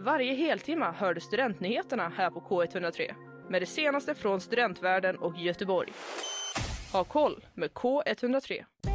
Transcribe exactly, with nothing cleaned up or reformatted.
Varje heltimma hör du studentnyheterna här på K etthundratre med det senaste från studentvärlden och Göteborg. Ha koll med K etthundratre.